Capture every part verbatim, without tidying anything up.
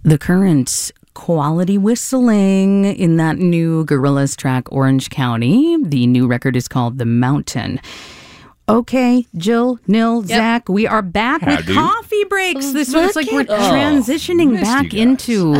The Current quality whistling in that new Gorillaz track, Orange County. The new record is called The Mountain. Okay, Jill, Nil, yep. Zach, we are back How with do? coffee breaks. This is like we're Oh, transitioning back into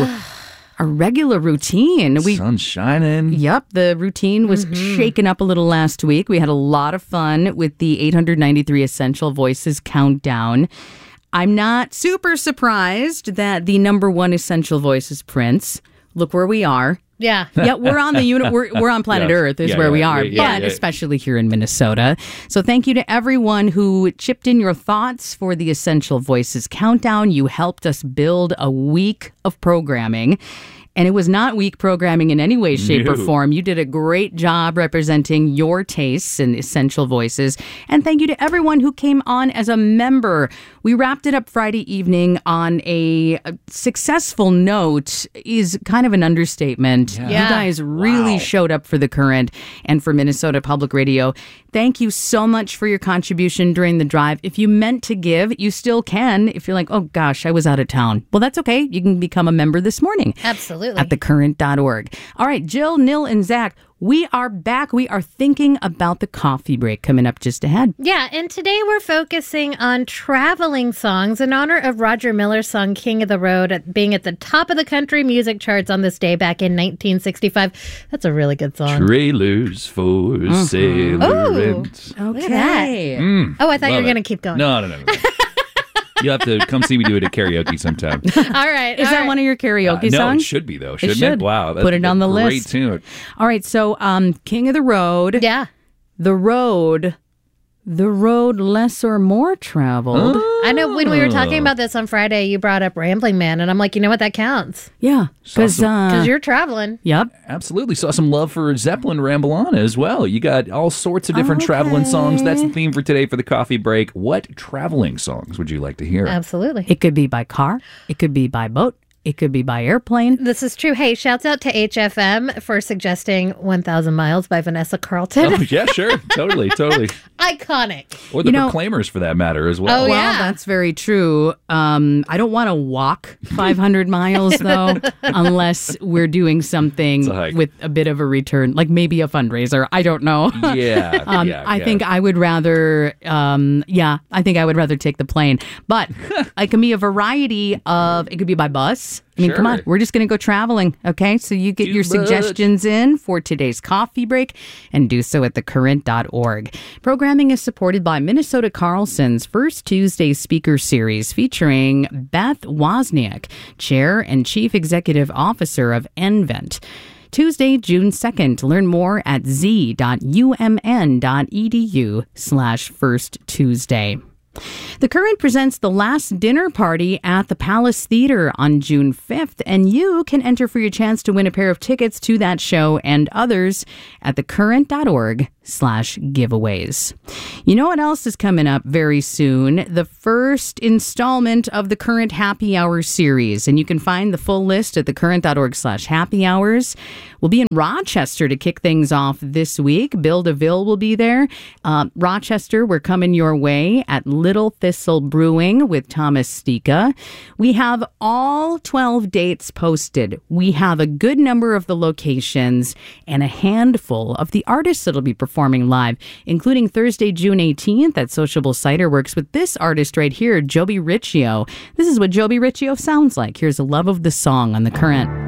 a regular routine. We, Sun's shining. Yep, the routine was mm-hmm. shaken up a little last week. We had a lot of fun with the eight hundred ninety-three Essential Voices countdown. I'm not super surprised that the number one essential voice is Prince. Look where we are. Yeah. Yeah, we're on the uni- we're, we're on planet yeah. Earth is yeah, where yeah, we are, yeah, yeah, but yeah. especially here in Minnesota. So thank you to everyone who chipped in your thoughts for the Essential Voices countdown. You helped us build a week of programming. And it was not weak programming in any way, shape, no. or form. You did a great job representing your tastes and essential voices. And thank you to everyone who came on as a member. We wrapped it up Friday evening on a, a successful note is kind of an understatement. Yeah. You guys really wow. showed up for The Current and for Minnesota Public Radio. Thank you so much for your contribution during the drive. If you meant to give, you still can. If you're like, oh gosh, I was out of town. Well, that's okay. You can become a member this morning. Absolutely. At the current dot org. All right, Jill, Nil, and Zach, we are back. We are thinking about the coffee break coming up just ahead. Yeah, and today we're focusing on traveling songs in honor of Roger Miller's song King of the Road at being at the top of the country music charts on this day back in nineteen sixty-five. That's a really good song. Trailers for mm-hmm. sailors. Oh, okay. Mm, oh, I thought you were going to it. keep going. No, no, no, no. You'll have to come see me do it at karaoke sometime. All right. Is all that right. one of your karaoke uh, no, songs? it should be, though. Shouldn't it? Should. it? Wow. That's Put it on the great list. Tune. All right. So, um, King of the Road. Yeah. The road. The road less or more traveled. Oh. I know when we were talking about this on Friday, you brought up Rambling Man, and I'm like, you know what? That counts. Yeah. Because Because uh, you're traveling. Yep. Absolutely. Saw some love for Zeppelin Ramble On as well. You got all sorts of different okay. traveling songs. That's the theme for today for the coffee break. What traveling songs would you like to hear? Absolutely. It could be by car. It could be by boat. It could be by airplane. This is true. Hey, shouts out to H F M for suggesting one thousand Miles by Vanessa Carlton. Oh, yeah, sure. Totally, totally. Iconic. Or the You know- Proclaimers, for that matter, as well. Oh, Well, yeah. that's very true. Um, I don't want to walk five hundred miles, though, unless we're doing something It's a hike. with a bit of a return, like maybe a fundraiser. I don't know. Yeah, um, yeah, I yeah. think I would rather, um, yeah, I think I would rather take the plane. But it can be a variety of, it could be by bus. I mean, Sure. come on, we're just going to go traveling, okay? So you get Too your much. suggestions in for today's coffee break and do so at the current dot org. Programming is supported by Minnesota Carlson's First Tuesday Speaker Series featuring Beth Wozniak, Chair and Chief Executive Officer of nVent. Tuesday, June second. Learn more at z dot u m n dot e d u slash First Tuesday. The Current presents the Last Dinner Party at the Palace Theater on June fifth, and you can enter for your chance to win a pair of tickets to that show and others at the current dot org slash giveaways. You know what else is coming up very soon? The first installment of the Current Happy Hour series, and you can find the full list at the current dot org slash happy hours. We'll be in Rochester to kick things off this week. Bill DeVille will be there. Uh, Rochester, we're coming your way at Little Thistle Brewing with Thomas Stika. We have all twelve dates posted. We have a good number of the locations and a handful of the artists that'll be performing live, including Thursday, June eighteenth at Sociable Cider Works with this artist right here, Joby Riccio. This is what Joby Riccio sounds like. Here's a love of the song on The Current.